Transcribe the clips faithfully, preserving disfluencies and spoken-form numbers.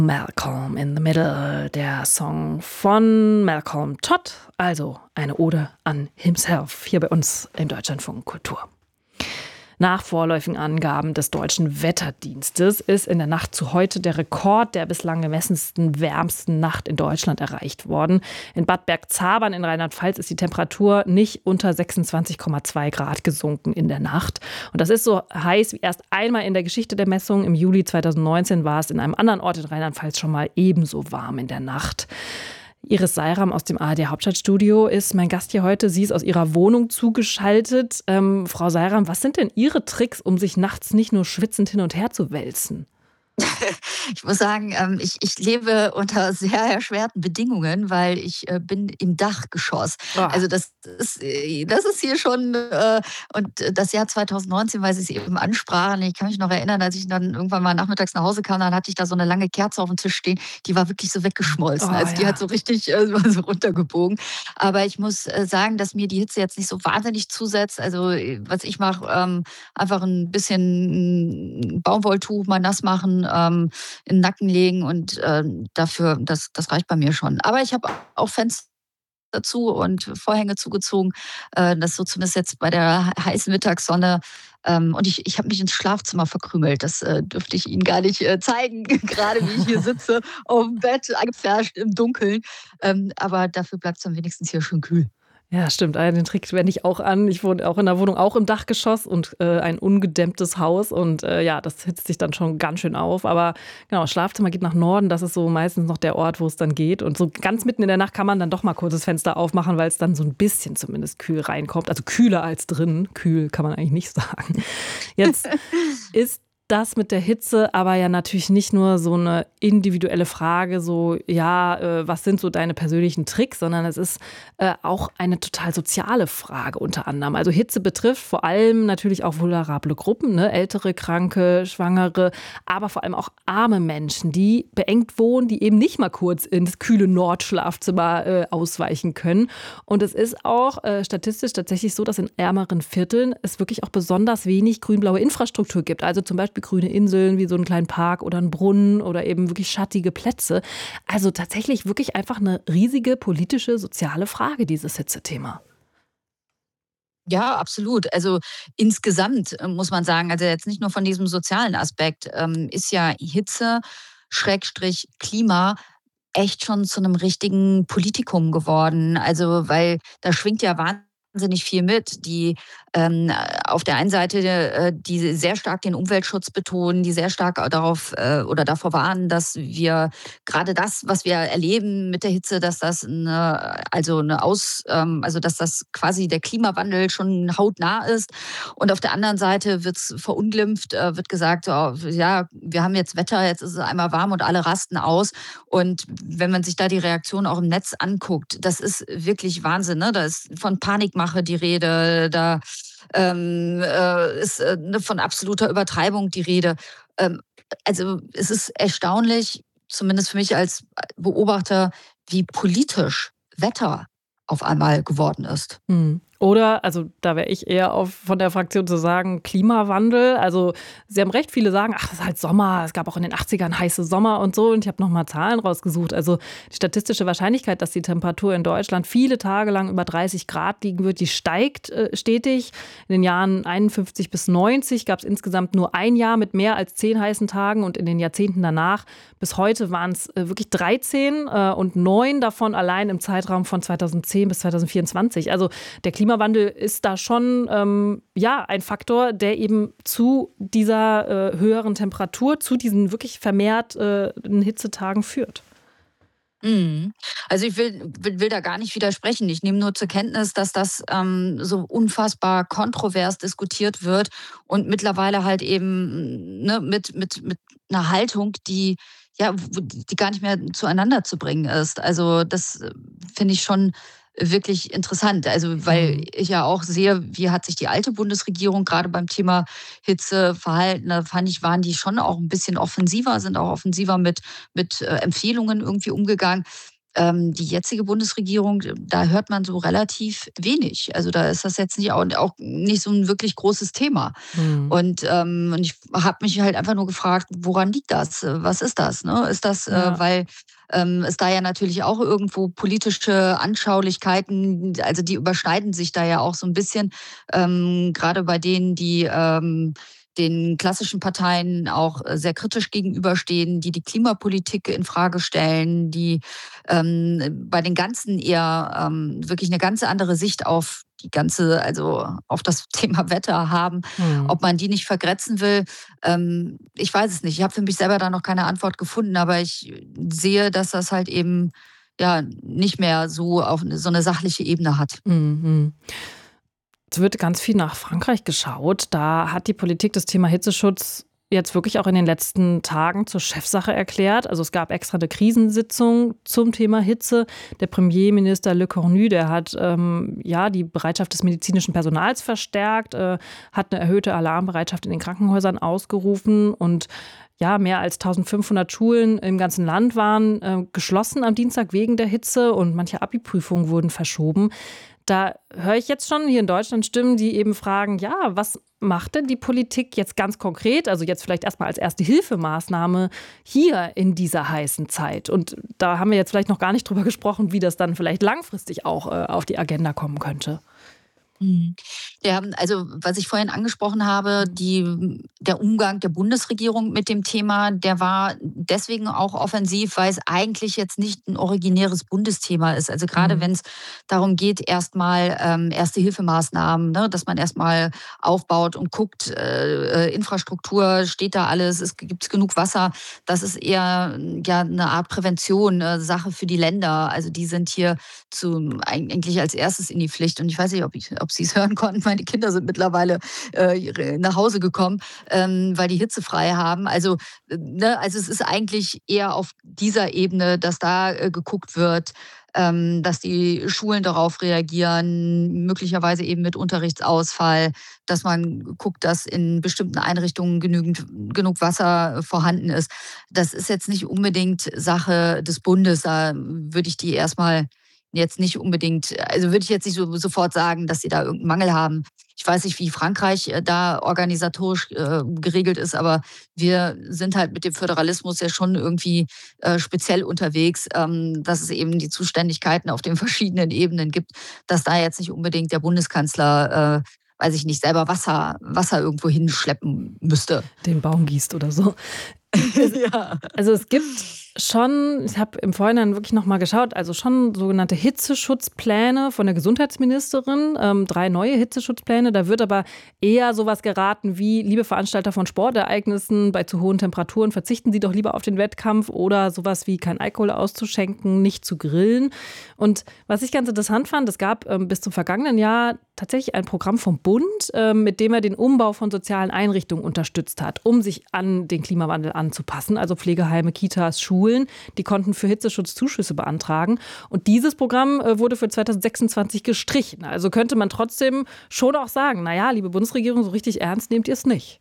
Malcolm in the Middle, der Song von Malcolm Todd, also eine Ode an himself, hier bei uns im Deutschlandfunk Kultur. Nach vorläufigen Angaben des Deutschen Wetterdienstes ist in der Nacht zu heute der Rekord der bislang gemessensten wärmsten Nacht in Deutschland erreicht worden. In Bad Bergzabern in Rheinland-Pfalz ist die Temperatur nicht unter sechsundzwanzig Komma zwei Grad gesunken in der Nacht. Und das ist so heiß wie erst einmal in der Geschichte der Messung. Im Juli zweitausendneunzehn war es in einem anderen Ort in Rheinland-Pfalz schon mal ebenso warm in der Nacht. Iris Seiram aus dem A R D Hauptstadtstudio ist mein Gast hier heute. Sie ist aus ihrer Wohnung zugeschaltet. Ähm, Frau Seiram, was sind denn Ihre Tricks, um sich nachts nicht nur schwitzend hin und her zu wälzen? Ich muss sagen, ähm, ich, ich lebe unter sehr erschwerten Bedingungen, weil ich äh, bin im Dachgeschoss. Oh. Also das ist, äh, das ist hier schon, äh, und das Jahr zweitausendneunzehn, weil Sie es eben ansprachen, ich kann mich noch erinnern, als ich dann irgendwann mal nachmittags nach Hause kam, dann hatte ich da so eine lange Kerze auf dem Tisch stehen, die war wirklich so weggeschmolzen. Oh, also die ja. hat so richtig äh, so runtergebogen. Aber ich muss äh, sagen, dass mir die Hitze jetzt nicht so wahnsinnig zusetzt. Also äh, was ich mache, ähm, einfach ein bisschen ein Baumwolltuch mal nass machen, ähm, in den Nacken legen und äh, dafür, das, das reicht bei mir schon. Aber ich habe auch Fenster dazu und Vorhänge zugezogen, äh, das so zumindest jetzt bei der heißen Mittagssonne. Ähm, und ich, ich habe mich ins Schlafzimmer verkrümelt. Das äh, dürfte ich Ihnen gar nicht äh, zeigen, gerade wie ich hier sitze, auf dem Bett, eingepfercht im Dunkeln. Ähm, aber dafür bleibt es dann wenigstens hier schön kühl. Ja, stimmt. Ah, den Trick wende ich auch an. Ich wohne auch in der Wohnung, auch im Dachgeschoss und äh, ein ungedämmtes Haus. Und äh, ja, das hitzt sich dann schon ganz schön auf. Aber genau, Schlafzimmer geht nach Norden. Das ist so meistens noch der Ort, wo es dann geht. Und so ganz mitten in der Nacht kann man dann doch mal kurz das Fenster aufmachen, weil es dann so ein bisschen zumindest kühl reinkommt. Also kühler als drin. Kühl kann man eigentlich nicht sagen. Jetzt ist das mit der Hitze aber ja natürlich nicht nur so eine individuelle Frage, so ja, äh, was sind so deine persönlichen Tricks, sondern es ist äh, auch eine total soziale Frage unter anderem. Also Hitze betrifft vor allem natürlich auch vulnerable Gruppen, ne? Ältere, Kranke, Schwangere, aber vor allem auch arme Menschen, die beengt wohnen, die eben nicht mal kurz ins kühle Nordschlafzimmer äh, ausweichen können. Und es ist auch äh, statistisch tatsächlich so, dass in ärmeren Vierteln es wirklich auch besonders wenig grün-blaue Infrastruktur gibt. Also zum Beispiel grüne Inseln wie so einen kleinen Park oder einen Brunnen oder eben wirklich schattige Plätze. Also tatsächlich wirklich einfach eine riesige politische, soziale Frage, dieses Hitzethema. Ja, absolut. Also insgesamt äh, muss man sagen, also jetzt nicht nur von diesem sozialen Aspekt, ähm, ist ja Hitze, Schrägstrich Klima, echt schon zu einem richtigen Politikum geworden. Also, weil da schwingt ja wahnsinnig viel mit, die ähm, auf der einen Seite, äh, die sehr stark den Umweltschutz betonen, die sehr stark darauf äh, oder davor warnen, dass wir gerade das, was wir erleben mit der Hitze, dass das eine, also eine Aus, ähm, also dass das quasi der Klimawandel schon hautnah ist. Und auf der anderen Seite wird es verunglimpft, äh, wird gesagt, oh, ja, wir haben jetzt Wetter, jetzt ist es einmal warm und alle rasten aus. Und wenn man sich da die Reaktion auch im Netz anguckt, das ist wirklich Wahnsinn. Ne? Da ist von Panikmache die Rede, da ähm, äh, ist äh, ne, von absoluter Übertreibung die Rede. Ähm, also es ist erstaunlich, zumindest für mich als Beobachter, wie politisch Wetter auf einmal geworden ist. Hm. Oder, also da wäre ich eher auf, von der Fraktion zu sagen, Klimawandel. Also Sie haben recht, viele sagen, ach, das ist halt Sommer. Es gab auch in den achtzigern heiße Sommer und so. Und ich habe nochmal Zahlen rausgesucht. Also die statistische Wahrscheinlichkeit, dass die Temperatur in Deutschland viele Tage lang über dreißig Grad liegen wird, die steigt äh, stetig. In den Jahren einundfünfzig bis neunzig gab es insgesamt nur ein Jahr mit mehr als zehn heißen Tagen. Und in den Jahrzehnten danach bis heute waren es äh, wirklich dreizehn äh, und neun davon allein im Zeitraum von zweitausendzehn bis zweitausendvierundzwanzig. Also der Klimawandel Klimawandel ist da schon ähm, ja, ein Faktor, der eben zu dieser äh, höheren Temperatur, zu diesen wirklich vermehrt äh, Hitzetagen führt. Mhm. Also ich will, will, will da gar nicht widersprechen. Ich nehme nur zur Kenntnis, dass das ähm, so unfassbar kontrovers diskutiert wird und mittlerweile halt eben ne, mit, mit, mit einer Haltung, die ja, wo- die gar nicht mehr zueinander zu bringen ist. Also das äh, finde ich schon wirklich interessant. Also weil Mhm. ich ja auch sehe, wie hat sich die alte Bundesregierung gerade beim Thema Hitze verhalten. Da fand ich, waren die schon auch ein bisschen offensiver, sind auch offensiver mit, mit äh, Empfehlungen irgendwie umgegangen. Ähm, die jetzige Bundesregierung, da hört man so relativ wenig. Also da ist das jetzt nicht auch, auch nicht so ein wirklich großes Thema. Mhm. Und, ähm, und ich habe mich halt einfach nur gefragt, woran liegt das? Äh, Was ist das? Ne? Ist das, äh, Ja. weil ähm, es da ja natürlich auch irgendwo politische Anschaulichkeiten, also die überschneiden sich da ja auch so ein bisschen, ähm, gerade bei denen, die ähm, den klassischen Parteien auch äh, sehr kritisch gegenüberstehen, die die Klimapolitik in Frage stellen, die ähm, bei den Ganzen eher ähm, wirklich eine ganz andere Sicht auf die ganze, also auf das Thema Wetter haben, Mhm. ob man die nicht vergrätzen will. Ähm, ich weiß es nicht. Ich habe für mich selber da noch keine Antwort gefunden, aber ich sehe, dass das halt eben ja nicht mehr so auf so eine sachliche Ebene hat. Mhm. Es wird ganz viel nach Frankreich geschaut. Da hat die Politik das Thema Hitzeschutz jetzt wirklich auch in den letzten Tagen zur Chefsache erklärt. Also es gab extra eine Krisensitzung zum Thema Hitze. Der Premierminister Le Cornu, der hat ähm, ja die Bereitschaft des medizinischen Personals verstärkt, äh, hat eine erhöhte Alarmbereitschaft in den Krankenhäusern ausgerufen und ja, mehr als eintausendfünfhundert Schulen im ganzen Land waren äh, geschlossen am Dienstag wegen der Hitze und manche Abi-Prüfungen wurden verschoben. Da höre ich jetzt schon hier in Deutschland Stimmen, die eben fragen, ja, was macht denn die Politik jetzt ganz konkret, also jetzt vielleicht erstmal als erste Hilfemaßnahme hier in dieser heißen Zeit? Und da haben wir jetzt vielleicht noch gar nicht drüber gesprochen, wie das dann vielleicht langfristig auch äh, auf die Agenda kommen könnte. Mhm. Ja, also was ich vorhin angesprochen habe, die, der Umgang der Bundesregierung mit dem Thema, der war deswegen auch offensiv, weil es eigentlich jetzt nicht ein originäres Bundesthema ist. Also gerade Mhm. wenn es darum geht, erstmal ähm, erste Hilfemaßnahmen, ne, dass man erstmal aufbaut und guckt, äh, äh, Infrastruktur, steht da alles, es gibt genug Wasser. Das ist eher ja eine Art Prävention, äh, Sache für die Länder. Also die sind hier zu, eigentlich als erstes in die Pflicht. Und ich weiß nicht, ob, ich, ob Sie es hören konnten. Meine Kinder sind mittlerweile äh, nach Hause gekommen, ähm, weil die Hitze frei haben. Also, äh, ne, also es ist eigentlich eher auf dieser Ebene, dass da äh, geguckt wird, ähm, dass die Schulen darauf reagieren, möglicherweise eben mit Unterrichtsausfall, dass man guckt, dass in bestimmten Einrichtungen genügend, genug Wasser vorhanden ist. Das ist jetzt nicht unbedingt Sache des Bundes. Da würde ich die erstmal jetzt nicht unbedingt, also würde ich jetzt nicht so sofort sagen, dass sie da irgendeinen Mangel haben. Ich weiß nicht, wie Frankreich äh, da organisatorisch äh, geregelt ist, aber wir sind halt mit dem Föderalismus ja schon irgendwie äh, speziell unterwegs, ähm, dass es eben die Zuständigkeiten auf den verschiedenen Ebenen gibt, dass da jetzt nicht unbedingt der Bundeskanzler, äh, weiß ich nicht, selber Wasser, Wasser irgendwo hinschleppen müsste. Den Baum gießt oder so. Es Ja. Also, es gibt schon, ich habe im Vorhinein wirklich noch mal geschaut, also schon sogenannte Hitzeschutzpläne von der Gesundheitsministerin, ähm, drei neue Hitzeschutzpläne. Da wird aber eher so was geraten wie: „Liebe Veranstalter von Sportereignissen, bei zu hohen Temperaturen verzichten Sie doch lieber auf den Wettkampf“, oder sowas wie: „Kein Alkohol auszuschenken, nicht zu grillen.“ Und was ich ganz interessant fand, es gab, ähm, bis zum vergangenen Jahr tatsächlich ein Programm vom Bund, ähm, mit dem er den Umbau von sozialen Einrichtungen unterstützt hat, um sich an den Klimawandel anzupassen. Also Pflegeheime, Kitas, Schulen, die konnten für Hitzeschutz Zuschüsse beantragen. Und dieses Programm äh, wurde für zweitausendsechsundzwanzig gestrichen. Also könnte man trotzdem schon auch sagen, naja, liebe Bundesregierung, so richtig ernst nehmt ihr es nicht.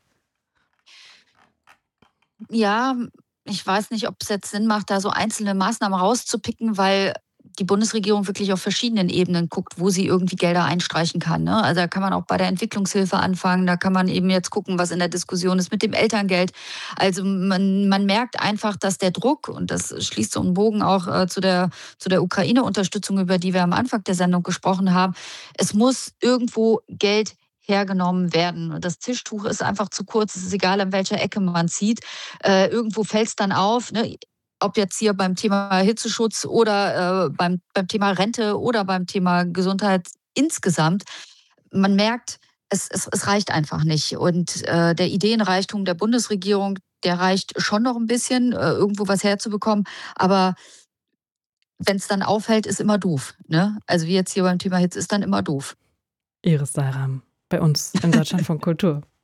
Ja, ich weiß nicht, ob es jetzt Sinn macht, da so einzelne Maßnahmen rauszupicken, weil die Bundesregierung wirklich auf verschiedenen Ebenen guckt, wo sie irgendwie Gelder einstreichen kann. Ne? Also da kann man auch bei der Entwicklungshilfe anfangen, da kann man eben jetzt gucken, was in der Diskussion ist mit dem Elterngeld. Also man, man merkt einfach, dass der Druck, und das schließt so einen Bogen auch äh, zu der, zu der Ukraine-Unterstützung, über die wir am Anfang der Sendung gesprochen haben, es muss irgendwo Geld hergenommen werden. Und das Tischtuch ist einfach zu kurz. Es ist egal, an welcher Ecke man zieht. Äh, irgendwo fällt es dann auf. Ne? Ob jetzt hier beim Thema Hitzeschutz oder äh, beim, beim Thema Rente oder beim Thema Gesundheit insgesamt. Man merkt, es, es, es reicht einfach nicht. Und äh, der Ideenreichtum der Bundesregierung, der reicht schon noch ein bisschen, äh, irgendwo was herzubekommen. Aber wenn es dann auffällt, ist immer doof. Ne? Also wie jetzt hier beim Thema Hitze ist dann immer doof. Iris Seiram bei uns in Deutschland von Kultur.